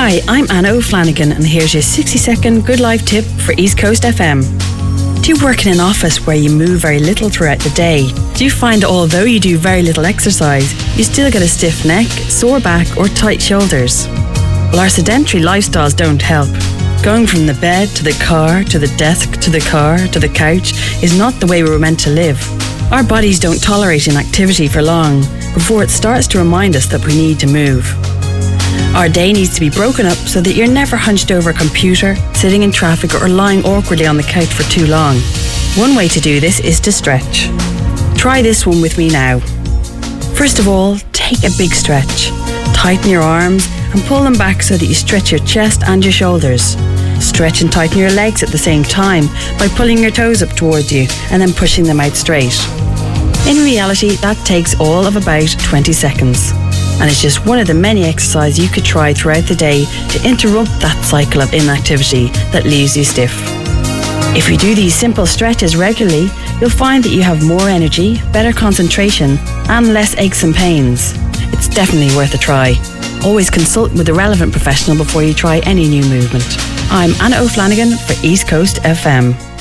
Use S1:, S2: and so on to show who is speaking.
S1: Hi, I'm Anna O'Flanagan, and here's your 60-second Good Life tip for East Coast FM. Do you work in an office where you move very little throughout the day? Do you find that although you do very little exercise, you still get a stiff neck, sore back or tight shoulders? Well, our sedentary lifestyles don't help. Going from the bed to the car, to the desk, to the car, to the couch is not the way we were meant to live. Our bodies don't tolerate inactivity for long before it starts to remind us that we need to move. Our day needs to be broken up so that you're never hunched over a computer, sitting in traffic or lying awkwardly on the couch for too long. One way to do this is to stretch. Try this one with me now. First of all, take a big stretch. Tighten your arms and pull them back so that you stretch your chest and your shoulders. Stretch and tighten your legs at the same time by pulling your toes up towards you and then pushing them out straight. In reality, that takes all of about 20 seconds. And it's just one of the many exercises you could try throughout the day to interrupt that cycle of inactivity that leaves you stiff. If you do these simple stretches regularly, you'll find that you have more energy, better concentration, and less aches and pains. It's definitely worth a try. Always consult with a relevant professional before you try any new movement. I'm Anna O'Flanagan for East Coast FM.